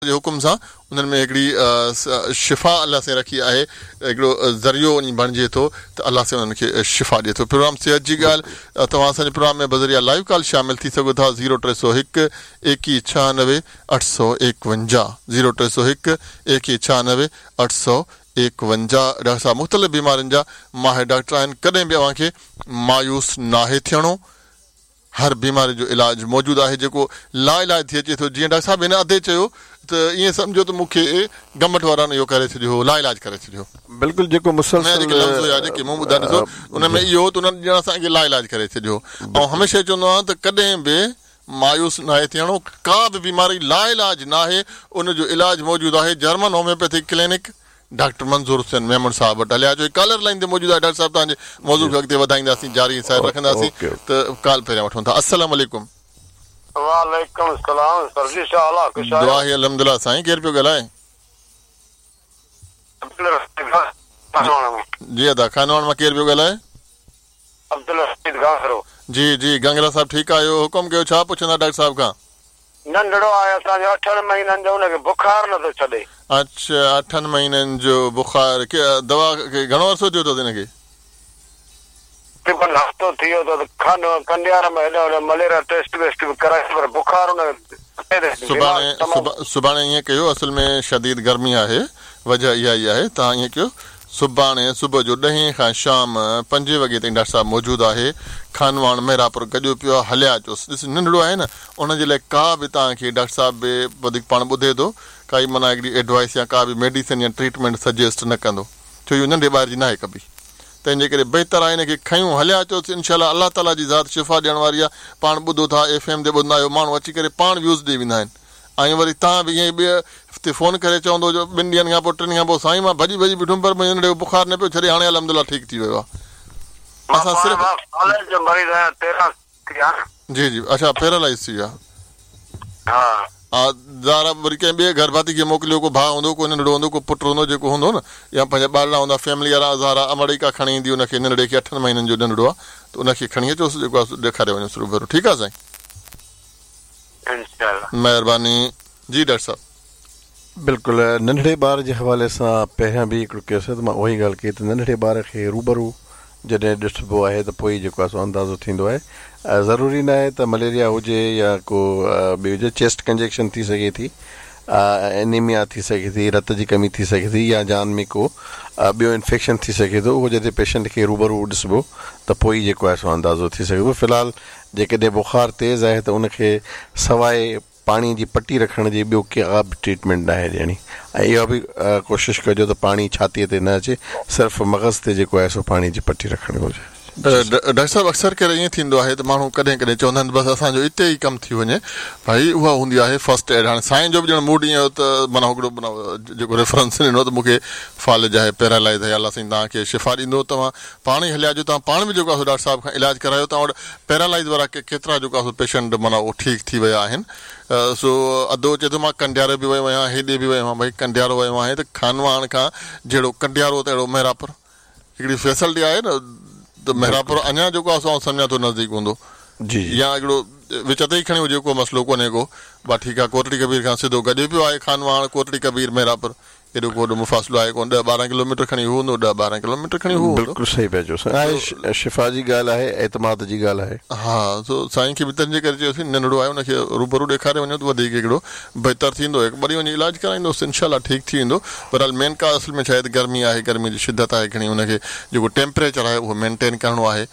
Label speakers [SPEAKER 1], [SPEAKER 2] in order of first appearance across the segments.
[SPEAKER 1] जे हुकुम सां उन्हनि में हिकिड़ी शिफ़ा अलाह से रखी आहे, हिकिड़ो ज़रियो वञी बणिजे थो त अलाह से उन्हनि खे शिफ़ा ॾिए थो। प्रोग्राम सिहत जी ॻाल्हि तव्हां असांजे प्रोग्राम में बज़रिया लाइव कॉल शामिल थी सघो था 0301 2196 851 0301 2196 851। डॉक्टर साहब मुख़्तलिफ़ बीमारियुनि जा माहिर डॉक्टर आहिनि, कॾहिं बि अव्हांखे मायूस नाहे थियणो। हर बीमारी जो इलाज मौजूदु आहे जेको लाइलाज थी अचे थो। जीअं डॉक्टर साहब हिन अधे चयो त ईअं सम्झो त मूंखे गमट वारनि इहो करे छॾियो, लाइलाज करे छॾियो।
[SPEAKER 2] बिल्कुलु जेको मुसलसल
[SPEAKER 1] जेके लफ़्ज़ हुया जेके मूं ॿुधाए ॾिसो उन में इहो त उन्हनि ॼण असांखे लाइलाज करे छॾियो। ऐं हमेशह चवंदो आहियां त कॾहिं बि मायूस नाहे थियणो। का बि बीमारी लाइलाज नाहे, उनजो इलाज मौजूदु आहे जर्मन होम्योपैथिक क्लिनिक डॉक्टर मंज़ूर हुसैन मेमन साहब वटि। हलिया जो कॉलर लाइन ते मौजूदु आहे। डॉक्टर साहब तव्हांजे मौज़ू खे अॻिते वधाईंदासीं, जारी साहिब रखंदासीं त कॉल पहिरियां वठूं था। अस्सलाम वालेकुम।
[SPEAKER 3] वालेकुम सलाम सर जी, छा हाल आहे?
[SPEAKER 1] दुआ आहे अल्हम्दुलिल्लाह। साईं केरु पियो ॻाल्हाए? जी अदा खानवान मां केरु पियो ॻाल्हाए? जी जी गंगला साहब ठीकु आहियो? हुकुम कयो, छा पुछंदा डॉक्टर साहब खां?
[SPEAKER 3] नंढड़ो आहे असांजो 8 महीननि जो, हुनखे बुखार नथो छॾे।
[SPEAKER 1] अच्छा 8 महीननि जो बुखार, दवा घणो अर्सो थियो अथव हिनखे?
[SPEAKER 3] तक़रीबन हफ़्तो थी वियो अथव। कंडियार में हेॾो मलेरिया टेस्ट वेस्ट बि कराए पर बुखार
[SPEAKER 1] सुभाणे ईअं कयो, असल में शदीद गर्मी आहे, वजह इहा ई आहे। तव्हां ईअं कयो, सुभाणे सुबुह जो 10 खां शाम 5 वॻे ताईं डॉक्टर साहब मौजूदु आहे। खानवान मेहरापुर गॾियो पियो आहे, हलिया अचोसि। ॾिस नंढड़ो आहे न, उनजे लाइ का बि तव्हांखे डॉक्टर साहब बि वधीक पाण ॿुधे थो, काई माना हिकिड़ी एडवाइस या का बि मेडिसिन या ट्रीटमेंट सजेस्ट न कंदो, छो इहो नंढे ॿार जी नाहे कबी। तंहिंजे करे बहितर आहे हिनखे खयूं, हलिया अचोसि। इनशाला अलाह ताला जी ज़ात शिफ़ा ॾियण वारी आहे। पाण ॿुधो था FM ते ॿुधंदा आहियो, माण्हू अची करे पाण व्यूज़ ॾेई वेंदा आहिनि। ऐं वरी तव्हां बि ईअं ॿिए हफ़्ते फ़ोन करे चवंदो जो 2 ॾींहंनि खां पोइ 3 ॾींहं खां पोइ साईं मां भॼी बीठुमि पर मुंहिंजे नंढे बुखार न पियो छॾे, हाणे अल्हम्दुलिल्लाह ठीकु थी वियो आहे। असां सिर्फ़ु जी जी अच्छा पैरालाइज़ थी विया। हा ज़ारा वरी कंहिं ॿिए घर भाती खे मोकिलियो, को भाउ हूंदो, को नंढड़ो हूंदो, को पुटु हूंदो जेको हूंदो न, या पंहिंजा ॿारड़ा हूंदा फैमिली वारा, ज़ारा अमरीका खणी ईंदी उनखे, नंढड़े खे 8 महीननि जो नंढड़ो आहे त उनखे खणी अचोसि, जेको आहे ॾेखारे वञोसि रूबरू। ठीकु आहे साईं, महिरबानी। जी डॉक्टर साहब
[SPEAKER 2] बिल्कुलु नंढड़े ॿार जे हवाले सां पहिरियां बि हिकिड़ो केस त मां उहो ई ॻाल्हि कई त नंढड़े ॿार खे रूबरू जॾहिं ॾिसबो आहे त पोइ जेको आहे सो अंदाज़ो थींदो आहे। ज़रूरी न आहे त मलेरिया हुजे या को ॿी हुजे, चेस्ट कंजेक्शन थी सघे थी, एनीमिया थी सघे थी, रत जी कमी थी सघे थी, या जान में को ॿियो इन्फेक्शन थी सघे थो। उहो जॾहिं पेशेंट खे रूबरू ॾिसबो त पोइ जेको आहे सो अंदाज़ो थी सघे थो। फ़िलहालु जेकॾहिं बुखार तेज़ आहे त उनखे सवाइ पाणी जी पटी रखण जी ॿियो का बि ट्रीटमेंट न आहे ॾियणी। ऐं इहा बि कोशिशि कजो त पाणी छातीअ ते न अचे, सिर्फ़ु मग़ज़ ते जेको आहे सो पाणी जी पटी रखणी घुरिजे।
[SPEAKER 1] डॉक्टर साहब अक्सर करे ईअं थींदो आहे त माण्हू कॾहिं कॾहिं चवंदा आहिनि बसि असांजो हिते ई कमु थी वञे, भाई उहा हूंदी आहे फर्स्ट एड। हाणे साईं जो बि ॼण मूड ईअं त माना हिकिड़ो जेको रेफरेंस ॾिनो त मूंखे फालिज आहे, पैरालाइज़ आहे, अलाह साईं तव्हांखे शिफ़ा ॾींदो। तव्हां पाण ई हलिया जो, तव्हां पाण बि जेको आहे डॉक्टर साहब खां इलाजु करायो। तव्हां वटि पैरालाइज़ वारा केतिरा जेको आहे पेशेंट माना उहो ठीकु थी विया आहिनि। सो अधो चए थो मां कंडियारे बि वियो आहियां, हेॾे बि वियो आहियां, भई कंडियारो वियो आहियां त खानवान खां जहिड़ो कंडियारो त अहिड़ो मेहरापुर हिकिड़ी फैसिलिटी आहे न, त मेहरापुर अञा जेको आहे सो सम्झा थो नज़दीक हूंदो जी, या हिकिड़ो विच ते ई खणी हुजे, को मसइलो कोन्हे को। बा ठीकु आहे, कोटड़ी कबीर खां सिधो गॾु पियो आहे खानवान, कोटड़ी कबीर मेहरापुर, एॾो कोॾो मुफ़ासिलो आहे कोन, 10-12 किलोमीटर खणी हूंदो, 10-12 किलोमीटर खणी हूंदो।
[SPEAKER 2] बिल्कुलु सही पिया चओ, शिफ़ा जी ॻाल्हि आहे, एतमाद जी ॻाल्हि आहे।
[SPEAKER 1] हा सो साईं खे बि तंहिंजे करे चयोसीं नंढड़ो आहे उनखे रूबरू ॾेखारे वञो त वधीक हिकिड़ो बहितर थींदो। हिकु वरी वञी इलाजु कराईंदोसि, इनशाला ठीकु थी वेंदो। बहरहाल मेन का असल में शायदि गर्मी आहे, गर्मी जी शिदत आहे, खणी हुनखे जेको टेम्परेचर आहे उहो मेंटेन करिणो आहे,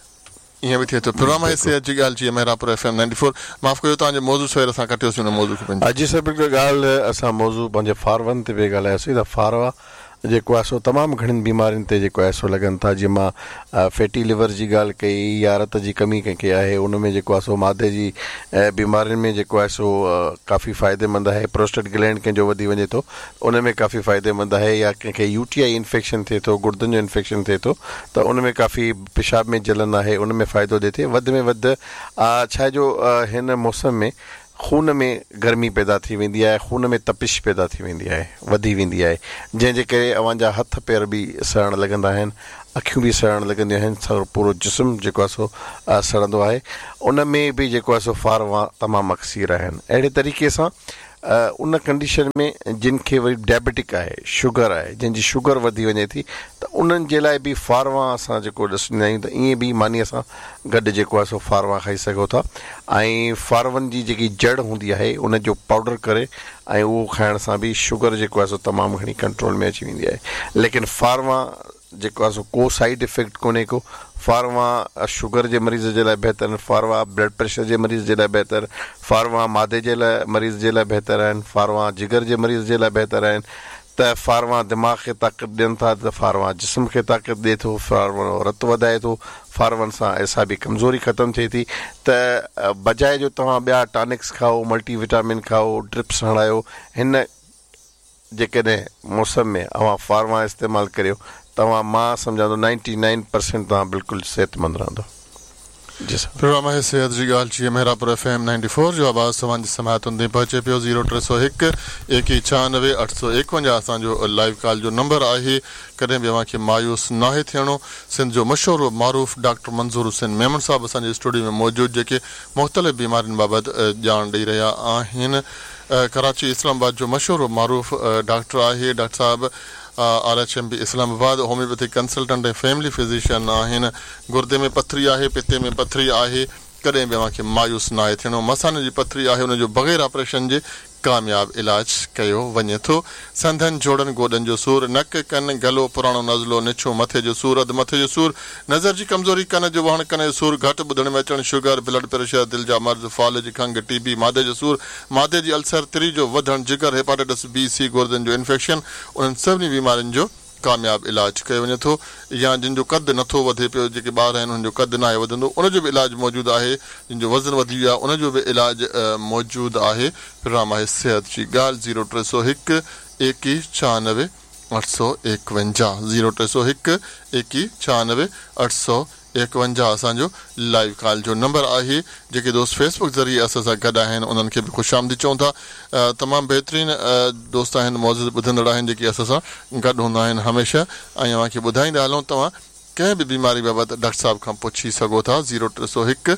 [SPEAKER 1] ईअं बि थिए थो। प्रोग्राम आहे सिहत जी ॻाल्हि जी, मेहरापुर FM 94। माफ़ कयो तव्हांजे मौज़ू सवेर असां कटियोसीं हुन मौज़ू खे।
[SPEAKER 2] अॼु सभु हिकिड़ो ॻाल्हि असां मौज़ू पंहिंजे फारवनि ते बि ॻाल्हायोसीं त फारवा जेको आहे सो तमामु घणनि बीमारियुनि ते जेको आहे सो लॻनि था। जीअं मां फैटी लिवर जी ॻाल्हि कई, या रत जी कमी कंहिंखे आहे, उन में जेको आहे सो मादे जी बीमारियुनि में जेको आहे सो काफ़ी फ़ाइदेमंद आहे। प्रोस्टेट ग्लैंड कंहिंजो वधी वञे थो उन में काफ़ी फ़ाइदेमंद आहे, या कंहिंखे UTI इन्फेक्शन थिए थो, गुर्दनि जो इन्फेक्शन थिए थो त उन में काफ़ी पेशाब में जलन आहे, उन में फ़ाइदो ॾिए थी। वधि में वधि छा जो हिन मौसम में खून में गर्मी पैदा थी वेंदी आहे, खून में तपिश पैदा थी वेंदी आहे, वधी वेंदी आहे, जंहिंजे करे अव्हांजा हथ पेर बि सड़णु लॻंदा आहिनि, अखियूं बि सड़णु लॻंदियूं आहिनि, पूरो जिस्म जेको आहे सो सड़ंदो आहे। उन में बि जेको आहे सो फारवा तमामु अक्सीर आहिनि। अहिड़े तरीक़े सां उन कंडीशन में जिन खे वरी डायबिटिक आहे, शुगर आहे, जंहिंजी शुगर वधी वञे थी, त उन्हनि जे लाइ बि फारवा असां जेको ॾिसंदा आहियूं त ईअं बि मानीअ सां गॾु जेको आहे सो फारवा खाई सघो था। ऐं फारवनि जी जेकी जड़ हूंदी आहे उन जो पाउडर करे ऐं उहो खाइण सां बि शुगर जेको आहे सो तमामु घणी कंट्रोल में अची वेंदी आहे। लेकिन फारवा जेको आहे सो को साइड इफेक्ट कोन्हे को। फारवा शुगर जे मरीज़ जे लाइ बहितर आहिनि, फारवा ब्लड प्रेशर जे मरीज़ जे लाइ बहितर, फारवा मादे जे लाइ मरीज़ जे लाइ बहितर आहिनि, फारवा जिगर जे मरीज़ जे लाइ बहितर आहिनि। त फारवा दिमाग़ खे ताक़त ॾियनि था, त फारवा जिस्म खे ताक़त ॾिए थो, फारवा रतु वधाए थो, फारवनि सां एसाबी कमज़ोरी ख़तमु थिए थी। त बजाए जो तव्हां ॿिया टॉनिक्स खाओ, मल्टीविटामिन खाओ, ड्रिप्स हणायो, हिन जेकॾहिं मौसम में अवां फारवा इस्तेमालु करियो, तव्हां मां सम्झां थो 99% तव्हां बिल्कुलु सिहतमंद रहंदो। जी सर,
[SPEAKER 1] प्रोग्राम आहे सिहत जी ॻाल्हि जी मेहरापुर FM 94 जो आवाज़ तव्हांजी समातुनि ताईं पहुचे पियो। 0301 91 851 असांजो लाइव कॉल जो नंबर आहे। कॾहिं बि अव्हांखे मायूस नाहे थियणो। सिंध जो मशहूरु मारूफ़ डॉक्टर मंज़ूर हुसैन मेमन साहब असांजे स्टूडियो में मौजूदु, जेके मुख़्तलिफ़ बीमारियुनि बाबति ॼाण ॾेई रहिया आहिनि। कराची इस्लामाबाद जो मशहूरु मारूफ़ डॉक्टर आहे। डॉक्टर साहब RHMP इस्लामाबाद होम्योपैथिक कंसल्टेंट ऐं फैमिली फिजिशियन आहिनि। गुर्दे में पथरी आहे, पिते में पथरी आहे, कॾहिं बि अव्हांखे मायूस नाहे थियणो। मसाने जी पथरी आहे, हुनजो बग़ैर ऑपरेशन जे कामयाब इलाज कयो वञे थो। संधनि जोड़नि गोॾनि जो सूर, नक कन गलो पुराणो नज़लो निछो, मथे जो सूर, अधु मथे जो सूर, नज़र जी कमज़ोरी, कन जो वहण, कन जो सूर, घटि ॿुधण में अचणु, शुगर, ब्लड प्रेशर, दिलि जा मर्ज़, फाल जी खंघि, TB, मादे जो सूर, मादे जी अल्सर, तिरी जो वधणु, जिगर, हेपाटाइटिस B, C, गुर्दनि जो इन्फेक्शन, उन्हनि सभिनी बीमारियुनि जो कामयाब इलाज कयो वञे थो। या जिन जो कद नथो वधे पियो, जेके ॿार आहिनि हुनजो कद नाहे वधंदो, उनजो बि इलाज मौजूदु आहे। जिन जो वज़न वधी वियो आहे उनजो बि इलाज मौजूदु आहे। प्रोग्राम आहे सिहत जी ॻाल्हि। 0301 91 851 0301 91 851 असांजो लाइव कॉल जो नंबर आहे। जेके दोस्त फेसबुक ज़रिए असां सां गॾु आहिनि उन्हनि खे बि ख़ुशि आमदी चऊं था। तमामु बहितरीनु दोस्त आहिनि, मौजूदु ॿुधंदड़ आहिनि, जेके असां सां गॾु हूंदा आहिनि हमेशह। ऐं अव्हांखे ॿुधाईंदा हलूं, तव्हां कंहिं बि बीमारी बाबति डॉक्टर साहब खां पुछी सघो था। 0301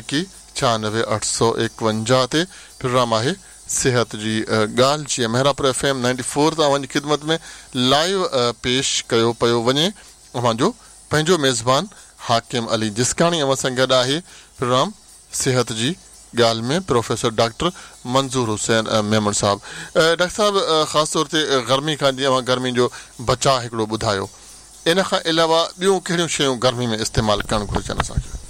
[SPEAKER 1] 91 851 ते प्रोग्राम आहे सिहत जी ॻाल्हि। जीअं मेहरापुर FM 94 तव्हांजी ख़िदमत में लाइव पेश कयो पियो वञे। अव्हांजो पंहिंजो मेज़बान हाकिम अली जिस्काणी अव्हां सां गॾु आहे। प्रोग्राम सिहत जी ॻाल्हि में प्रोफेसर डॉक्टर मंज़ूर हुसैन मेमन साहब। डॉक्टर साहब, ख़ासि तौर ते गर्मी खां जीअं अव्हां गर्मी जो बचाव हिकिड़ो ॿुधायो, इन खां अलावा ॿियूं कहिड़ियूं शयूं गर्मी में इस्तेमालु करणु घुरिजनि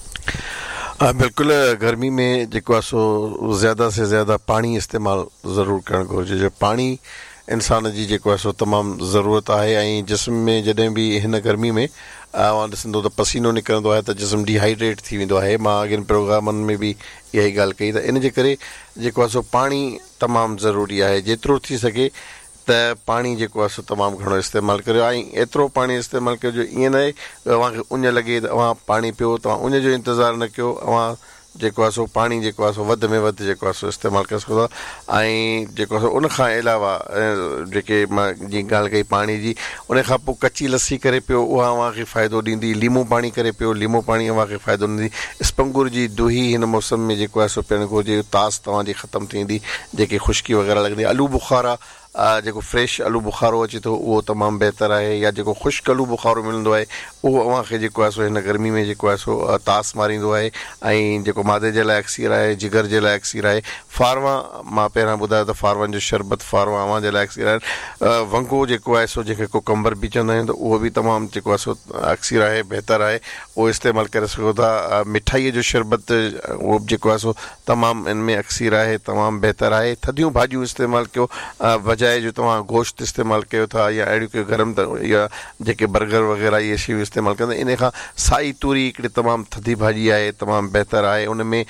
[SPEAKER 1] असांखे?
[SPEAKER 2] बिल्कुलु गर्मी में जेको आहे सो ज़्यादा से ज़्यादा पाणी इस्तेमालु ज़रूरु करणु घुरिजे। जो पाणी इंसान जी जेको आहे सो तमामु ज़रूरत आहे। ऐं जिस्म में जॾहिं बि हिन गर्मी में अवां ॾिसंदो त पसीनो निकिरंदो आहे त जिस्म डिहाइड्रेट थी वेंदो आहे। मां अॻिनि प्रोग्रामनि में बि इहा ई ॻाल्हि कई, त इन जे करे जेको आहे सो पाणी तमामु ज़रूरी आहे। जेतिरो थी सघे त पाणी जेको आहे सो तमामु घणो इस्तेमालु करियो। ऐं एतिरो पाणी इस्तेमालु कयो जो ईअं न आहे अव्हांखे उञ लॻे त अव्हां पाणी पियो, तव्हां उञ जो इंतज़ारु न कयो। अव्हां जेको आहे सो पाणी जेको आहे सो वधि में वधि जेको आहे सो इस्तेमालु करे सघो था। ऐं जेको आहे सो उनखां अलावा जेके मां जीअं ॻाल्हि कई पाणी जी, उन खां पोइ कची लस्सी करे पियो, उहा अव्हांखे फ़ाइदो ॾींदी। लीमो पाणी करे पियो, लीमो पाणी अव्हांखे फ़ाइदो ॾींदी। स्पंगुर जी दुही हिन मौसम में जेको आहे सो पियणु घुरिजे, तास तव्हांजी ख़तमु थींदी, जेके ख़ुश्की वग़ैरह लॻंदी। आलू बुखारा जेको फ्रेश आलू बुखारो अचे थो उहो तमामु बहितरु आहे। या जेको ख़ुश्क आलू बुखारो मिलंदो आहे उहो अव्हांखे जेको आहे सो हिन गर्मी में जेको आहे सो तास मारींदो आहे। ऐं जेको मादे जे लाइ अक्सीर आहे, जिगर जे लाइ अक्सीर आहे। फारवा मां पहिरां ॿुधायो त फारवनि जो शरबत, फारवा अव्हां जे लाइ अक्सीर आहिनि। वंगो जेको आहे सो जंहिंखे कुकम्बर बि चवंदा आहियूं, त उहो बि तमामु जेको आहे सो अक्सीर आहे, बहितरु आहे, उहो इस्तेमालु करे सघो था। मिठाईअ जो शरबत उहो बि जेको आहे सो तमामु इन में अक्सीर आहे, तमामु बहितरु आहे। थधियूं भाॼियूं इस्तेमालु कयो, बजाए जो तव्हां गोश्त इस्तेमालु कयो था या अहिड़ियूं के गरम या जेके बर्गर वग़ैरह इहे शयूं इस्तेमालु कंदा। इन खां साई तूरी हिकिड़ी तमामु थधी भाॼी आहे, तमामु बहितरु आहे। उन में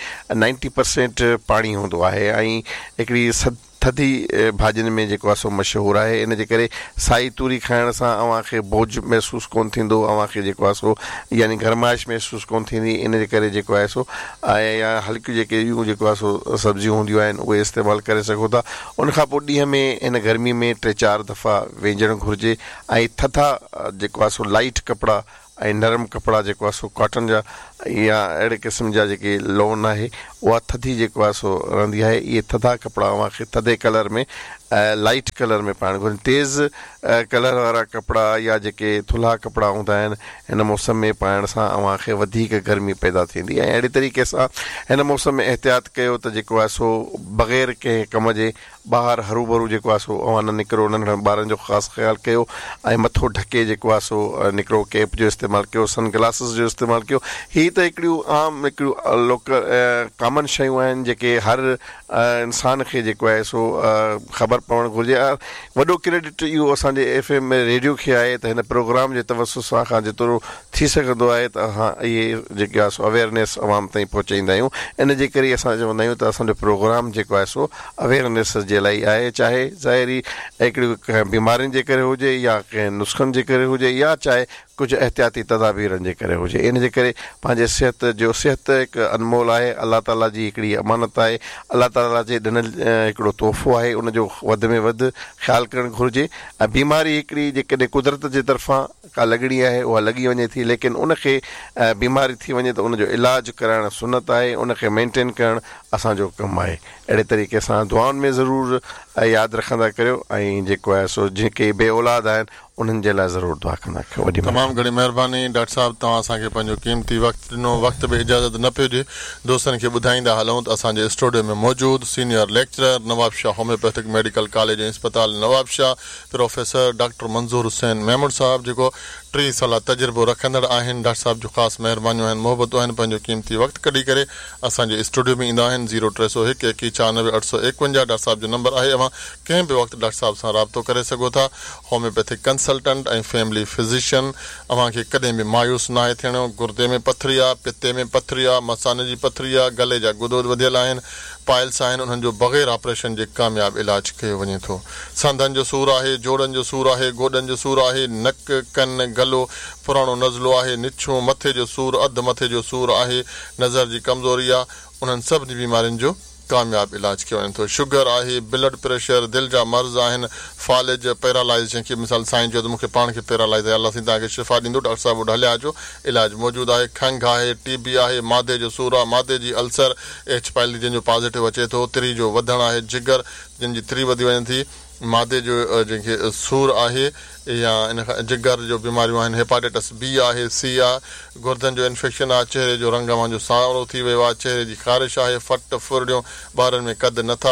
[SPEAKER 2] 90% पाणी हूंदो आहे ऐं हिकिड़ी थधी भाॼियुनि में जेको आहे सो मशहूरु आहे। इन जे करे साई तूरी खाइण सां अव्हांखे बोझ महसूसु कोन्ह थींदो, अव्हांखे जेको आहे सो यानी गरमाइश महसूसु कोन्ह थींदी। इन जे करे जेको आहे सो ऐं या हल्कियूं जेके ॿियूं जेको आहे सो सब्जियूं हूंदियूं आहिनि उहे इस्तेमालु करे सघो था। उनखां पोइ ॾींहं में हिन गर्मी में 3-4 दफ़ा वेझणु घुरिजे। ऐं थधा जेको आहे सो लाइट कपिड़ा ऐं नरम कपिड़ा जेको आहे सो कॉटन जा या अहिड़े क़िस्म जा जेके लोन आहे उहा थधी जेको आहे सो रहंदी आहे. इहे थधा कपिड़ा अव्हांखे थधे कलर में लाइट कलर में पाइणु घुरिजनि. तेज़ कलर वारा कपिड़ा या जेके थुल्हा कपिड़ा हूंदा आहिनि हिन मौसम में पाइण सां अव्हांखे वधीक गर्मी पैदा थींदी. ऐं अहिड़े तरीक़े सां हिन मौसम में एहतियात कयो त जेको आहे सो बग़ैर कंहिं कम जे ॿाहिरि हरू भरू जेको आहे सो अव्हां न निकिरो. नंढड़नि ॿारनि जो ख़ासि ख़्यालु कयो ऐं मथो ढके जेको आहे सो निकिरो. कैप जो इस्तेमालु कयो, सन ग्लासिस जो इस्तेमालु कयो. हीअ त हिकिड़ियूं आम हिकिड़ियूं लोकल कॉमन शयूं आहिनि जेके हर इंसान खे जेको आहे सो ख़बर पवणु घुरिजे. वॾो क्रेडिट इहो असांजे FM में रेडियो खे आहे त हिन प्रोग्राम जे तवसुस सां खां जेतिरो थी सघंदो आहे त असां इहे जेके आहे सो अवेयरनेस अवाम ताईं पहुचाईंदा आहियूं. इन जे करे असां चवंदा आहियूं त असांजो प्रोग्राम जेको आहे सो अवेयरनेस जे लाइ आहे, चाहे ज़ाहिरी हिकिड़ियूं कंहिं बीमारियुनि जे करे हुजे या कंहिं नुस्ख़नि जे करे हुजे या चाहे कुझु एहतियाती तदाबीरनि जे करे हुजे. इन जे करे पंहिंजे सिहत हिकु अनमोल आहे, अलाह ताला जी हिकिड़ी अमानत आहे, अलाह ताला जे ॾिनल हिकिड़ो तोहफ़ो आहे. उनजो वधि में वधि ख़्यालु करणु घुरिजे. ऐं बीमारी हिकिड़ी जेकॾहिं कुदरत जे तरफ़ां का लॻणी आहे उहा लॻी वञे थी, लेकिन उनखे बीमारी थी वञे त उनजो इलाजु कराइणु सुनत आहे, उनखे मेंटेन करणु असांजो कमु आहे. अहिड़े तरीक़े सां दुआउनि में ज़रूरु यादि रखंदा करियो ऐं जेको आहे सो जेके बे औलाद आहिनि उन्हनि जे लाइ ज़रूरु दुआ कंदा कयो. वॾी
[SPEAKER 1] तमामु घणी महिरबानी डॉक्टर साहिबु, तव्हां असांखे पंहिंजो क़ीमती वक़्तु ॾिनो. वक़्त बि इजाज़त न पियो ॾिए. दोस्तनि खे ॿुधाईंदा हलूं त असांजे स्टूडियो में मौजूदु senior lecturer Nawab Shah homeopathic medical college ऐं इस्पताल नवाब शाह प्रोफेसर डॉक्टर मंज़ूर हुसैन महमूद साहिबु, जेको 3 साल तजुर्बो रखंदड़ आहिनि. डॉक्टर साहिब जो ख़ासि महिरबानियूं आहिनि, मोहबतूं आहिनि. पंहिंजो क़ीमती वक़्तु कढी करे असांजे स्टूडियो में ईंदा आहिनि. 0301 91 851 डॉक्टर साहिब जो नंबर आहे. अव्हां कंहिं बि वक़्तु डॉक्टर साहिब सां राब्तो करे सघो था. होम्योपैथिक कंसल्टेंट ऐं फैमिली फिज़िशियन. अव्हांखे कॾहिं बि मायूस न आहे थियणो. गुर्दे में पथरी आहे, पिते में पथरी आहे, मसाने जी पथरी आहे, गले जा गुदोद वधियल आहिनि, पाइल्स आहिनि, उन्हनि जो बग़ैर ऑपरेशन जे कामयाबु इलाजु कयो वञे थो. संदनि जो सूरु आहे, जोड़नि जो सूरु आहे, गोॾनि जो सूरु आहे, नक कन गलो पुराणो नज़लो आहे, निछूं मथे जो सूरु, अधु मथे जो सूरु आहे, नज़र जी कमज़ोरी आहे, उन्हनि सभिनी बीमारियुनि जो कामयाबु इलाजु कयो वञे थो. शुगर आहे, ब्लड प्रेशर, दिलि जा मर्ज़ आहिनि, फालिज, पैरालाइज़, जंहिंखे मिसाल साईं चयो त मूंखे पाण खे पैरालाइज़ आहे, अलाह साईं तव्हांखे शिफ़ा ॾींदो. डॉक्टर साहिबु वटि हलिया अचो, इलाजु मौजूदु आहे. खंघि आहे, TB आहे, मादे जो सूरु आहे, मादे जी अल्सर, H. पाइली जंहिंजो पॉज़िटिव अचे थो, तिरी जो वधणु आहे, जिगर जंहिंजी तिरी वधी वञे थी, मादे जो जंहिंखे सूरु आहे या इन खां जिगर जो बीमारियूं आहिनि, हेपाटाइटिस B आहे, C आहे, गुर्दनि जो इंफेक्शन आहे, चहिरे जो रंग मुंहिंजो सावरो थी वियो आहे, चहिरे जी ख़ारिश आहे, फट फुरड़ियूं, ॿारनि में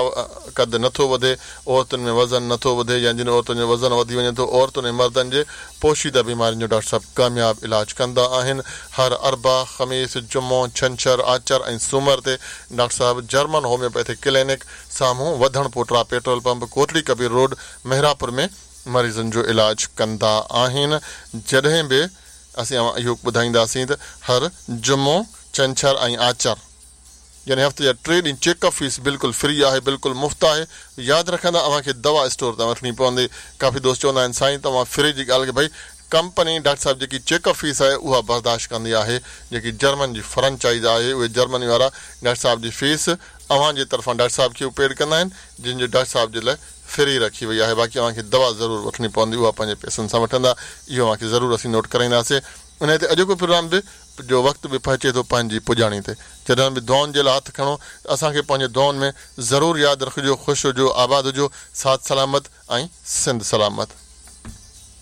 [SPEAKER 1] कद नथो वधे, औरतुनि में वज़न नथो वधे या जिन औरतुनि जो वज़न वधी वञे थो, औरतुनि ऐं मर्दनि जे पोशीदा बीमारियुनि जो डॉक्टर साहिबु कामयाबु इलाजु कंदा आहिनि. हर अरबा, ख़मीस, जुमो, छंछरु, आचर ऐं सूमर ते डॉक्टर साहिबु जर्मन होम्योपैथिक क्लिनिक साम्हूं वधण पोटरा petrol pump, Kotli Kabir road, Mehrabpur में मरीज़नि जो इलाजु कंदा आहिनि. जॾहिं बि असीं इहो ॿुधाईंदासीं त हर जुमो, छंछरु ऐं आचर यानी हफ़्ते जा 3 ॾींहं चेकअप फीस बिल्कुलु फ्री आहे, बिल्कुलु मुफ़्त आहे. यादि रखंदा अव्हांखे दवा स्टोर तां वठणी पवंदी. काफ़ी दोस्त चवंदा आहिनि साईं तव्हां फ्री जी ॻाल्हि, की भई कंपनी डॉक्टर साहिबु जेकी चेकअप फीस आहे उहा बर्दाश्त कंदी आहे. जेकी जर्मन जी फ्रेंचाइज़ आहे, उहे जर्मनी वारा डॉक्टर साहिब जी फीस अव्हांजे तरफ़ां डॉक्टर साहिब खे पेड कंदा आहिनि, जिन जो डॉक्टर साहिब जे लाइ फ्री रखी वई आहे. बाक़ी अव्हांखे दवा ज़रूरु वठणी पवंदी, उहा पंहिंजे पैसनि सां वठंदा. इहो अव्हांखे ज़रूरु असीं नोट कराईंदासीं. उन ते अॼोको प्रोग्राम बि जो वक़्तु बि पहुचे थो पंहिंजी पुॼाणी ते. जॾहिं बि दुआउनि जे लाइ हथु खणो, असांखे पंहिंजे दुआउनि में ज़रूरु यादि रखिजो. ख़ुशि हुजो, आबाद हुजो, साथ सलामत ऐं सिंध सलामत.